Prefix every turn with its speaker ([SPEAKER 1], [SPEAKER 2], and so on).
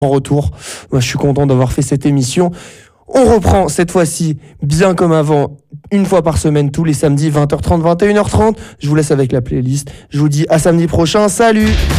[SPEAKER 1] en retour. Moi, je suis content d'avoir fait cette émission. On reprend cette fois-ci, bien comme avant, une fois par semaine, tous les samedis, 20h30, 21h30. Je vous laisse avec la playlist. Je vous dis à samedi prochain. Salut!